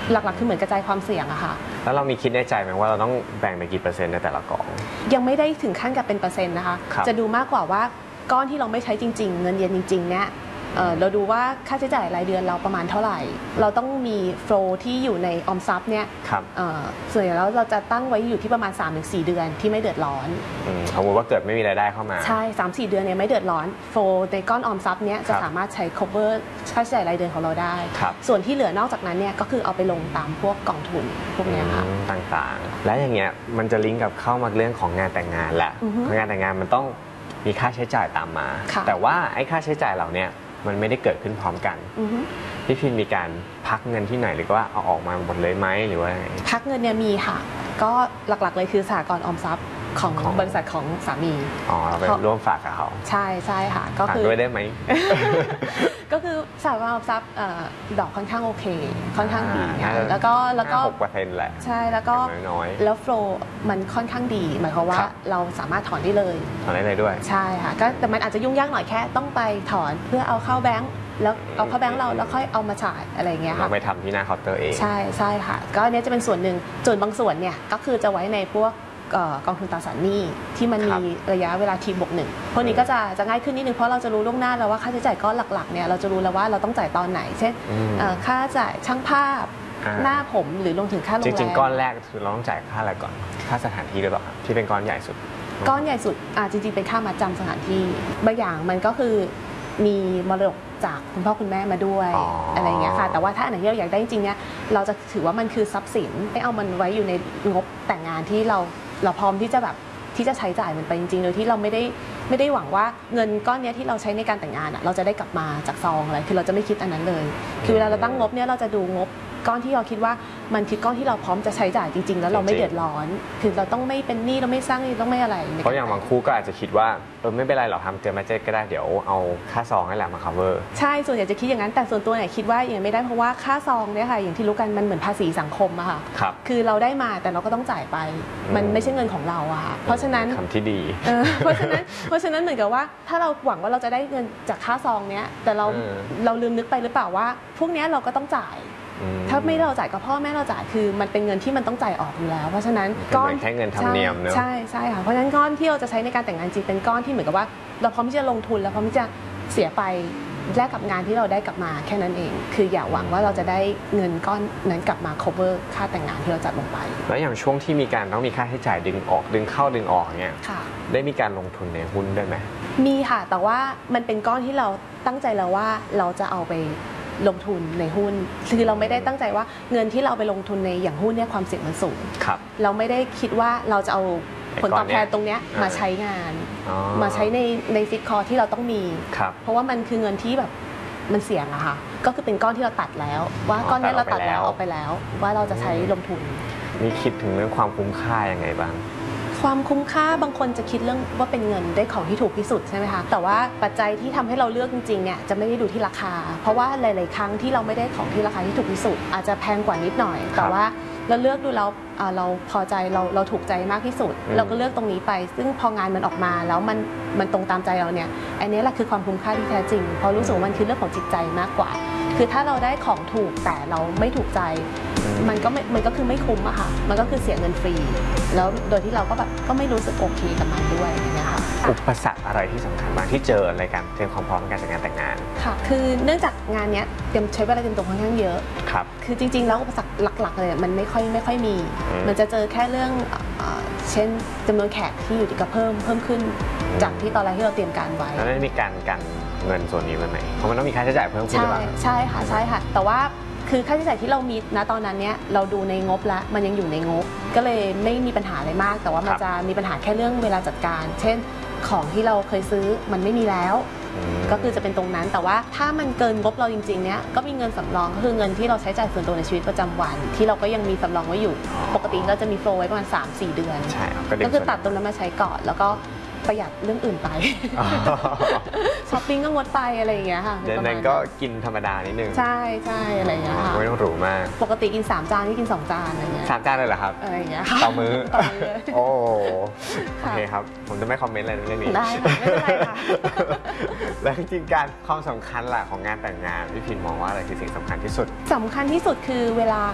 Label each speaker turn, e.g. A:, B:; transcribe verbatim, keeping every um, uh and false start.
A: หลักๆคือเหมือนกระจายความเสี่ยงอะค่ะ
B: แล้วเรามีคิดในใจไหมว่าเราต้องแบ่งไปกี่เปอร์เซ็นต์ในแต่ละกอง
A: ยังไม่ได้ถึงขั้นกับเป็นเปอร์เซ็นต์นะคะจะดูมากกว่าว่าก้อนที่เราไม่ใช้จริงๆเงินเย็นจริงๆเนี่ยเราดูว่าค่าใช้จ่ายรายเดือนเราประมาณเท่าไหร่เราต้องมีโฟลว์ที่อยู่ในออมทรัพย์เนี่ยส่วนใหญ่แล้วเราจะตั้งไว้อยู่ที่ประมาณ สามถึงสี่ เดือนที่ไม่เดือดร้อน
B: สมมติว่าเกิดไม่มีรายได้เข้ามา
A: ใช่ สามถึงสี่ เดือนเนี่ยไม่เดือดร้อนโฟลว์ในก้อนออมทรัพย์เนี่ยจะสามารถใช้ cover ค่าใช้จ่ายรายเดือนของเราได้ส่วนที่เหลือนอกจากนั้นเนี่ยก็คือเอาไปลงตามพวกกองทุนพวกนี้ค่ะ
B: ต่างๆและอย่างเงี้ยมันจะลิงก์กับเข้ามาเรื่องของงานแต่งงานแหละงานแต่งงานมันต้องมีค่าใช้จ่ายตามมาแต่ว่าไอ้ค่าใช้จ่ายเหล่านี้มันไม่ได้เกิดขึ้นพร้อมกันพี่พิมมีการพักเงินที่ไหนหรือว่าเอาออกมาหมดเลยไหมหรือว่า
A: พักเงินเนี่ยมีค่ะก็หลักๆเลยคือสหกรณ์ออมทรัพย์ของบริษัทของสามี
B: อ๋อเราไปร่วมฝากกับเขา
A: ใช่ใช่ค่ะ
B: ก็คือด้วยได้ไหม
A: ก็คือสหกรณ์ออมทรัพย์ดอกค่อนข้างโอเคค่อนข้างดีแล้วก็แล้วก็
B: หกเปอร์เซ็นต์แหละ
A: ใช่แล้วก็แล้วโฟลว์มันค่อนข้างดีหมายความว่าเราสามารถถอนได้เลย
B: ถอนได้เลยด้วย
A: ใช่ค่ะก็แต่มันอาจจะยุ่งยากหน่อยแค่ต้องไปถอนเพื่อเอาเข้าแบงก์แล้วเอาเข้าแบงก์เราแล้วค่อยเอามาจ่ายอะไรเงี้ยค่ะ
B: เราไปทำที่หน้าเคาน์เตอร์เอง
A: ใช่ใช่ค่ะก็อันนี้จะเป็นส่วนหนึ่งส่วนบางส่วนเนี่ยก็คือจะไว้ในพวกกองทุนตราสารหนี้ที่มันมีระยะเวลาทีบวกหนึ่งพวกนี้ก็จะจะง่ายขึ้นนิดนึงเพราะเราจะรู้ล่วงหน้าแล้วว่าค่าใช้จ่ายก้อนหลักๆเนี่ยเราจะรู้แล้วว่าเราต้องจ่ายตอนไหนเช่นค่าจ่ายช่างภาพหน้าผมหรือลงถึงค่าโรงแรม
B: จริงๆก้อนแรกคือเราต้องจ่ายค่าอะไรก่อนค่าสถานที่หรือเปล่าที่เป็นก้อนใหญ่สุด
A: ก้อนใหญ่สุดอ่าจริงๆเป็นค่ามัดจำสถานที่บางอย่างมันก็คือมีมรดกจากคุณพ่อคุณแม่มาด้วย อ, อะไรเงี้ยค่ะแต่ว่าถ้าอันไหนที่เราอยากได้จริงๆเนี่ยเราจะถือว่ามันคือทรัพย์สินไม่เอามันไว้อยู่ในงบแต่งงานที่เราเราพร้อมที่จะแบบที่จะใช้จ่ายมันไปจริงๆโดยที่เราไม่ได้ไม่ได้หวังว่าเงินก้อนนี้ที่เราใช้ในการแต่งงานอ่ะเราจะได้กลับมาจากซองอะไรคือเราจะไม่คิดอันนั้นเลยคือเวลาเราตั้งงบเนี่ยเราจะดูงบก้อนที่เราคิดว่ามันคือก้อนที่เราพร้อมจะใช้จ่ายจริงๆแล้วเราไม่เดือดร้อนคือเราต้องไม่เป็นหนี้เราไม่สร้างหนี้ต้องไม่อะไร
B: เพราะอย่างบางคู่ก็อาจจะคิดว่าเออไม่เป็นไรหรอกทำเตรียมบัดเจ็ตก็ได้เดี๋ยวเอาค่าซองให้แหละมา cover
A: ใช่ส่วนใหญ่จะคิดอย่างนั้นแต่ส่วนตัวเนี่ยคิดว่าอย่างไม่ได้เพราะว่าค่าซองเนี่ยค่ะอย่างที่รู้กันมันเหมือนภาษีสังคมอะค่ะคือเราได้มาแต่เราก็ต้องจ่ายไปมันไม่ใช่เงินของเราอะค่ะเพราะฉะนั้น
B: คำที่ดี
A: เพราะฉะนั้นเพราะฉะนั้นเหมือนกับว่าถ้าเราหวังว่าเราจะได้เงินจากค่าซองเนี้ยแต่เราเราลืมนึกไปหรือเปล่าว่าพวกนี้เราก็ต้องจ่ายถ้าไม่เราจ่ายกับพ่อแม่เราจ่ายคือมันเป็นเงินที่มันต้องจ่ายออกอยู่แล้วเพราะฉะนั้น
B: ก้อนแค่เงินธรรมเนียมเนอะ
A: ใช่ใช่ค่ะเพราะฉะนั้นก้อนที่เราจะใช้ในการแต่งงานจริงเป็นก้อนที่เหมือนกับว่าเราพร้อมที่จะลงทุนแล้วพร้อมที่จะเสียไปแลกกับงานที่เราได้กลับมาแค่นั้นเองคืออย่าหวังว่าเราจะได้เงินก้อนนั้นกลับมา cover ค่าแต่งงานที่เราจัดลงไป
B: แล้วอย่างช่วงที่มีการต้องมีค่าใช้จ่ายดึงออกดึงเข้าดึงออกเนี่ยได้มีการลงทุนในหุ้นด้วยไหม
A: มีค่ะแต่ว่ามันเป็นก้อนที่เราตั้งใจแล้วว่าเราจะเอาไปลงทุนในหุ้นคือเราไม่ได้ตั้งใจว่าเงินที่เราไปลงทุนในอย่างหุ้นเนี่ยความเสี่ยงมันสูงเราไม่ได้คิดว่าเราจะเอาผลตอบแทนตรงนี้มาใช้งานมาใช้ในในฟิกคอร์ที่เราต้องมีเพราะว่ามันคือเงินที่แบบมันเสี่ยงอะค่ะก็คือเป็นก้อนที่เราตัดแล้วว่าก้อนนี้เราตัดแล้วเอาไปแล้วว่าเราจะใช้ลงทุน
B: มีคิดถึงเรื่องความคุ้มค่ายังไงบ้าง
A: ความคุ้มค่าบางคนจะคิดเรื่องว่าเป็นเงินได้ของที่ถูกที่สุดใช่ไหมคะแต่ว่าปัจจัยที่ทำให้เราเลือกจริงๆเนี่ยจะไม่ได้ดูที่ราคาเพราะว่าหลายๆครั้งที่เราไม่ได้ของที่ราคาที่ถูกที่สุดอาจจะแพงกว่านิดหน่อยแต่ว่าเราเลือกดูแล้วเราพอใจเราเราถูกใจมากที่สุดเราก็เลือกตรงนี้ไปซึ่งพองานมันออกมาแล้วมันมันตรงตามใจเราเนี่ยอันนี้แหละคือความคุ้มค่าที่แท้จริงเพราะรู้สึกว่ามันคือเรื่องของจิตใจมากกว่าคือถ้าเราได้ของถูกแต่เราไม่ถูกใจมันก็มันก็คือไม่คุ้มอะค่ะมันก็คือเสียเงินฟรีแล้วโดยที่เราก็แบบก็ไม่รู้สึกโอเคกับมันด้วยเนี่ยค่ะ
B: อุปสรรคอะไรที่สำคัญบ้างที่เจอในการเตรียมความพร้อมในการจัดงานแต่งงาน
A: ค่ะคือเนื่องจากงานเนี้ยเตรียมใช้เวลาเตรียมตัวค่อนข้างเยอะ
B: ครับ
A: คือจริงๆแล้วอุปสรรคหลักๆเลยมันไม่ค่อยไม่ค่อยมีมันจะเจอแค่เรื่องเช่นจำนวนแขกที่อยู่ที่กับเพิ่มเพิ่มขึ้นจากที่ตอนแรกที่เราเตรียมการไว้
B: แล้วได้มีการกันเงินส่วนนี้ไหมเพราะมันต้องมีค่าใช้จ่ายเพิ่มขึ้นหรือเปล่า
A: ใช่ค่ะใช่ค่ะแต่ว่าคือค่าใช้จ่ายที่เรามีณตอนนั้นเนี้ยเราดูในงบแล้วมันยังอยู่ในงบก็เลยไม่มีปัญหาอะไรมากแต่ว่ามันจะมีปัญหาแค่เรื่องเวลาจัดการเช่นของที่เราเคยซื้อมันไม่มีแล้วก็คือจะเป็นตรงนั้นแต่ว่าถ้ามันเกินงบเราจริงๆเนี้ยก็มีเงินสำรองก็คือเงินที่เราใช้จ่ายส่วนตัวในชีวิตประจำวันที่เราก็ยังมีสำรองไว้อยู่ปกติเราจะมีโฟลว์ไว้ประมาณ สามถึงสี่ เดือนก็คือตัดตรงนั้นมาใช้ก่อนแล้วก็ประหยัดเรื่องอื่นไปช้อปปิ้งก็งดไปอะไรอย่างเงี้ยค่ะ
B: เดือนนั้นก็กินธรรมดานิดนึง
A: ใช่ใช่อะไรอย่างเงี้ยค่ะ
B: ไม่ต้องหรูมาก
A: ปกติกินสามจานนี่กินสองจานอะไรเงี้ย
B: สามจานเลยเหรอครับ
A: อะไรอย่างเงี้ย
B: ต่อมื้อโอ้โอเคครับผมจะไม่คอมเมนต์อะไรเรื่องนี้
A: ได้ไม่เป็นไรค่ะ
B: แล้วจริงๆการความสำคัญหลักของงานแต่งงานพี่พิมมองว่าอะไรคือสิ่งสำคัญที่สุด
A: สำคัญที่สุดคือเวลา